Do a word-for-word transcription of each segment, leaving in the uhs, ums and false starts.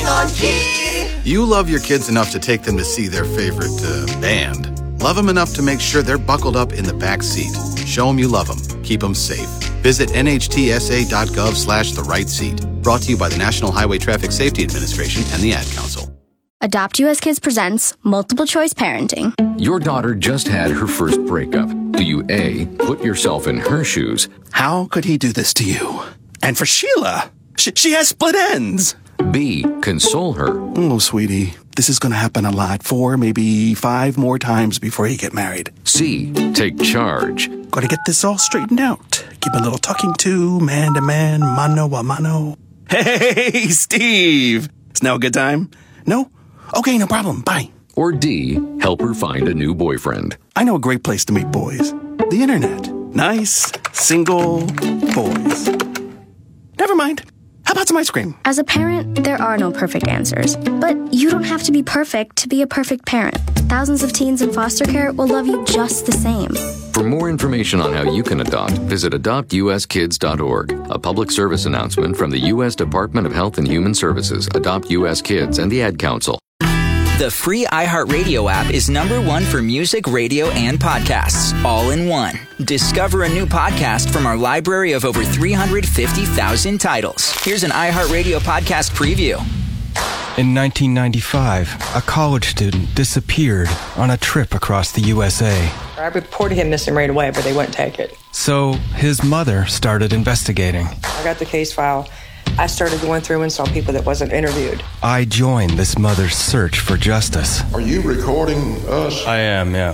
on key. You love your kids enough to take them to see their favorite uh, band. Love them enough to make sure they're buckled up in the back seat. Show them you love them. Keep them safe. Visit nhtsa.gov slash the right seat. Brought to you by the National Highway Traffic Safety Administration and the Ad Council. Adopt U S Kids presents Multiple Choice Parenting. Your daughter just had her first breakup. Do you A, put yourself in her shoes? How could he do this to you? And for Sheila, she, she has split ends. B, console her. Oh, sweetie, this is going to happen a lot. Four, maybe five more times before you get married. C, take charge. Got to get this all straightened out. Give a little talking to, man to man, mano a mano. Hey, Steve. Is now a good time? No? Okay, no problem. Bye. Or D, help her find a new boyfriend. I know a great place to meet boys. The internet. Nice, single boys. Never mind. How about some ice cream? As a parent, there are no perfect answers. But you don't have to be perfect to be a perfect parent. Thousands of teens in foster care will love you just the same. For more information on how you can adopt, visit adopt u s kids dot org. A public service announcement from the U S Department of Health and Human Services, Adopt U S Kids, and the Ad Council. The free iHeartRadio app is number one for music, radio, and podcasts, all in one. Discover a new podcast from our library of over three hundred fifty thousand titles. Here's an iHeartRadio podcast preview. In nineteen ninety-five, a college student disappeared on a trip across the U S A. I reported him missing right away, but they wouldn't take it. So his mother started investigating. I got the case file. I started going through and saw people that wasn't interviewed. I joined this mother's search for justice. Are you recording us? I am, yeah.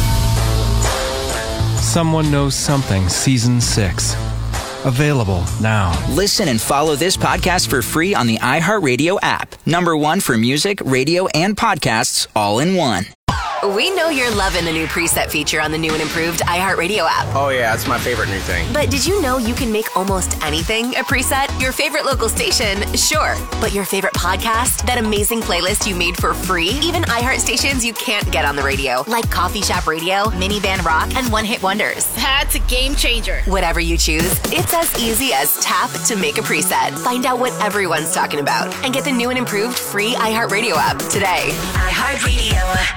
Someone Knows Something, Season six. Available now. Listen and follow this podcast for free on the iHeartRadio app. Number one for music, radio, and podcasts, all in one. We know you're loving the new preset feature on the new and improved iHeartRadio app. Oh yeah, it's my favorite new thing. But did you know you can make almost anything a preset? Your favorite local station, sure. But your favorite podcast? That amazing playlist you made for free? Even iHeart stations you can't get on the radio, like Coffee Shop Radio, Minivan Rock, and One Hit Wonders. That's a game changer. Whatever you choose, it's as easy as tap to make a preset. Find out what everyone's talking about and get the new and improved free iHeartRadio app today. iHeartRadio.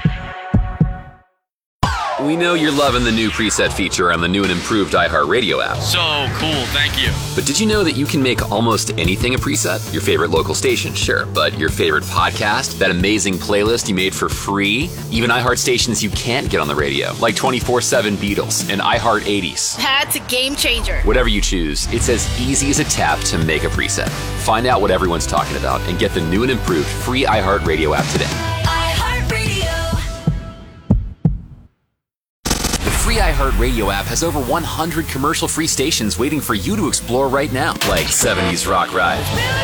We know you're loving the new preset feature on the new and improved iHeartRadio app. So cool, thank you. But did you know that you can make almost anything a preset? Your favorite local station, sure. But your favorite podcast? That amazing playlist you made for free? Even iHeart stations you can't get on the radio, like twenty-four seven Beatles and iHeart eighties. That's a game changer. Whatever you choose, it's as easy as a tap to make a preset. Find out what everyone's talking about and get the new and improved free iHeartRadio app today. The free iHeartRadio app has over one hundred commercial-free stations waiting for you to explore right now, like seventies Rock Ride,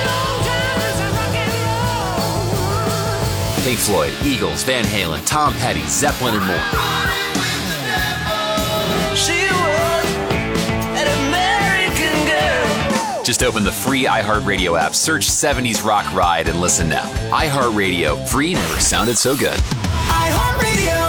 Pink Floyd, Eagles, Van Halen, Tom Petty, Zeppelin, and more. She was an American girl. Just open the free iHeartRadio app, search seventies Rock Ride, and listen now. iHeartRadio, free never sounded so good. iHeartRadio.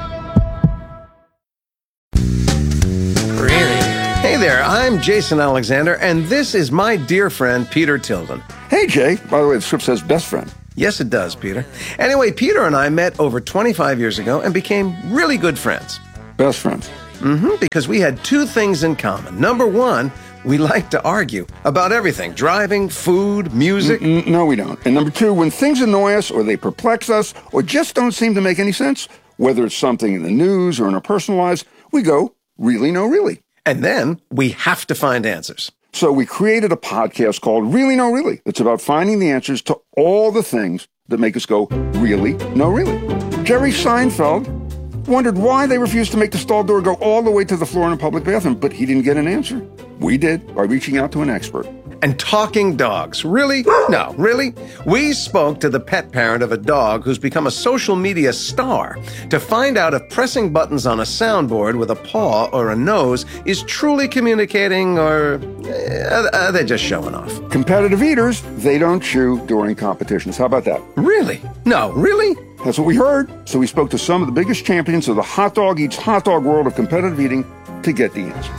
Hey there, I'm Jason Alexander, and this is my dear friend, Peter Tilden. Hey, Jay. By the way, the script says best friend. Yes, it does, Peter. Anyway, Peter and I met over twenty-five years ago and became really good friends. Best friends. Mm-hmm, because we had two things in common. Number one, we like to argue about everything. Driving, food, music. N- n- no, we don't. And number two, when things annoy us or they perplex us or just don't seem to make any sense, whether it's something in the news or in our personal lives, we go, really, no, really. And then we have to find answers. So we created a podcast called Really No Really. It's about finding the answers to all the things that make us go, really, no, really. Jerry Seinfeld wondered why they refused to make the stall door go all the way to the floor in a public bathroom, but he didn't get an answer. We did by reaching out to an expert. And talking dogs. Really? No, really? We spoke to the pet parent of a dog who's become a social media star to find out if pressing buttons on a soundboard with a paw or a nose is truly communicating or uh, are they just showing off? Competitive eaters, they don't chew during competitions. How about that? Really? No, really? That's what we heard. So we spoke to some of the biggest champions of the hot dog eats hot dog world of competitive eating to get the answer.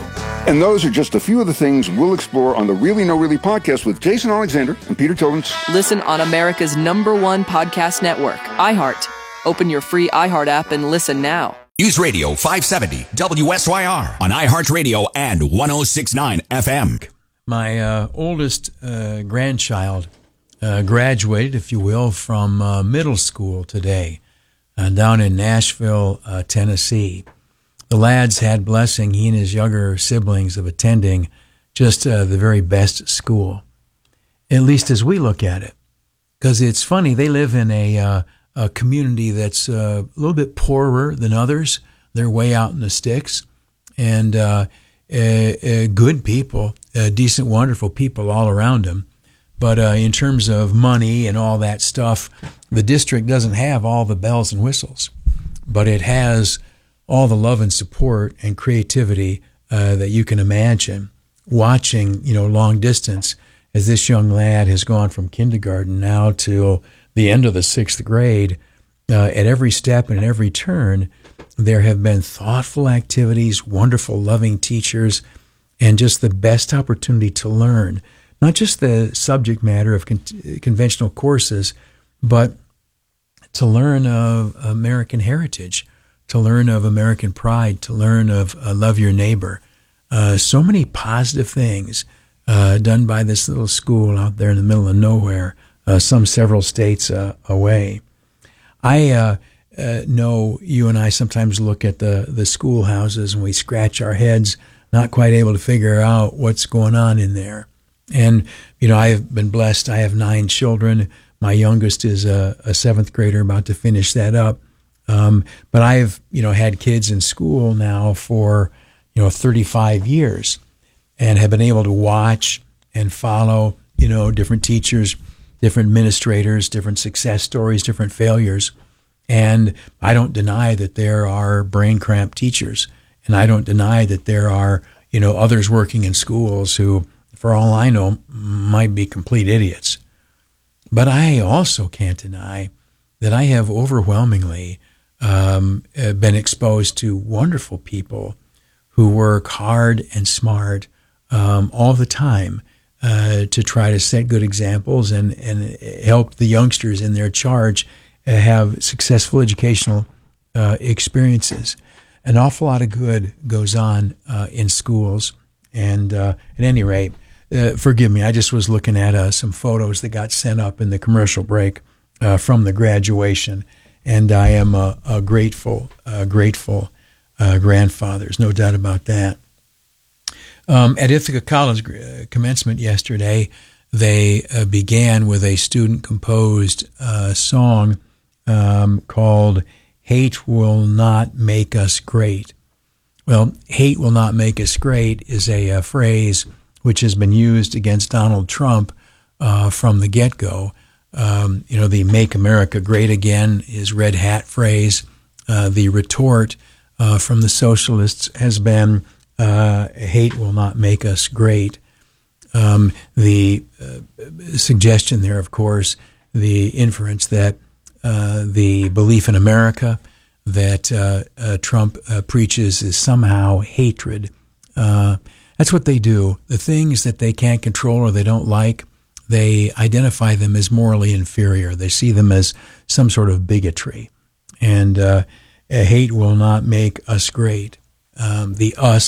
And those are just a few of the things we'll explore on the Really No Really podcast with Jason Alexander and Peter Tillins. Listen on America's number one podcast network, iHeart. Open your free iHeart app and listen now. News Radio five seventy W S Y R on iHeartRadio and one oh six point nine F M. My uh, oldest uh, grandchild uh, graduated, if you will, from uh, middle school today uh, down in Nashville, uh, Tennessee. The lad's had blessing, he and his younger siblings, of attending just uh, the very best school, at least as we look at it. Because it's funny, they live in a, uh, a community that's uh, a little bit poorer than others. They're way out in the sticks. And uh, uh, uh, good people, uh, decent, wonderful people all around them. But uh, in terms of money and all that stuff, the district doesn't have all the bells and whistles. But it has all the love and support and creativity uh, that you can imagine. Watching, you know, long distance, as this young lad has gone from kindergarten now to the end of the sixth grade, uh, at every step and every turn, there have been thoughtful activities, wonderful, loving teachers, and just the best opportunity to learn, not just the subject matter of con- conventional courses, but to learn of American heritage, to learn of American pride, to learn of uh, love your neighbor. Uh, so many positive things uh, done by this little school out there in the middle of nowhere, uh, some several states uh, away. I uh, uh, know you and I sometimes look at the, the schoolhouses and we scratch our heads, not quite able to figure out what's going on in there. And, you know, I've been blessed. I have nine children. My youngest is a, a seventh grader, about to finish that up. Um, but I've, you know, had kids in school now for, you know, thirty-five years and have been able to watch and follow, you know, different teachers, different administrators, different success stories, different failures. And I don't deny that there are brain cramp teachers. And I don't deny that there are, you know, others working in schools who, for all I know, might be complete idiots. But I also can't deny that I have overwhelmingly um, been exposed to wonderful people who work hard and smart um, all the time uh, to try to set good examples and, and help the youngsters in their charge uh, have successful educational uh, experiences. An awful lot of good goes on uh, in schools. And uh, at any rate, uh, forgive me, I just was looking at uh, some photos that got sent up in the commercial break uh, from the graduation. And I am a, a grateful, uh, grateful uh, grandfather. There's no doubt about that. Um, at Ithaca College uh, commencement yesterday, they uh, began with a student-composed uh, song um, called "Hate Will Not Make Us Great." Well, "hate will not make us great" is a, a phrase which has been used against Donald Trump uh, from the get-go. Um, you know, the "Make America Great Again" is red hat phrase. Uh, the retort uh, from the socialists has been uh, "hate will not make us great." Um, the uh, suggestion there, of course, the inference that uh, the belief in America that uh, uh, Trump uh, preaches is somehow hatred. Uh, that's what they do. The things that they can't control or they don't like, they identify them as morally inferior. They see them as some sort of bigotry. And uh, hate will not make us great. Um, the us